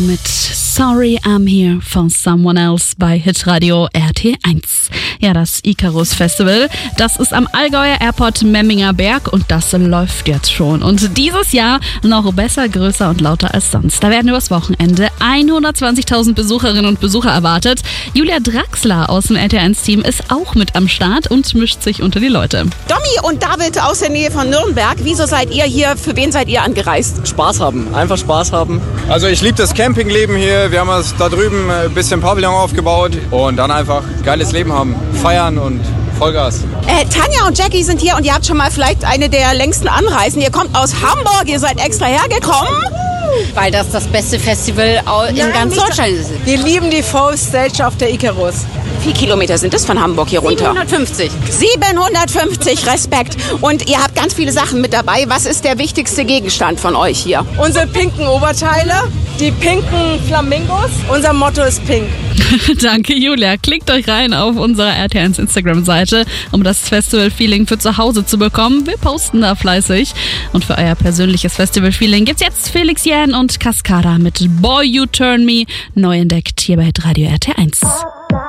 Mit Sorry I'm Here for Someone Else bei Hitradio RT1. Ja, das Icarus Festival, das ist am Allgäuer Airport Memminger Berg und das läuft jetzt schon. Und dieses Jahr noch besser, größer und lauter als sonst. Da werden übers Wochenende 120.000 Besucherinnen und Besucher erwartet. Julia Draxler aus dem RT1-Team ist auch mit am Start und mischt sich unter die Leute. Domi und David aus der Nähe von Nürnberg, wieso seid ihr hier? Für wen seid ihr angereist? Spaß haben, einfach Spaß haben. Also ich liebe das Campingleben hier. Wir haben uns da drüben ein bisschen Pavillon aufgebaut und dann einfach geiles Leben haben, feiern und Vollgas. Tanja und Jackie sind hier und ihr habt schon mal vielleicht eine der längsten Anreisen. Ihr kommt aus Hamburg, ihr seid extra hergekommen. Weil das beste Festival in ganz Deutschland ist. Wir lieben die Fall Stage auf der Icarus. Wie viele Kilometer sind das von Hamburg hier runter? 750. 750, Respekt. Und ihr habt ganz viele Sachen mit dabei. Was ist der wichtigste Gegenstand von euch hier? Unsere pinken Oberteile, die pinken Flamingos. Unser Motto ist pink. Danke, Julia. Klickt euch rein auf unserer RT1 Instagram-Seite, um das Festival-Feeling für zu Hause zu bekommen. Wir posten da fleißig. Und für euer persönliches Festival-Feeling gibt's jetzt Felix Jähn und Cascada mit Boy You Turn Me, neu entdeckt hier bei Radio RT1.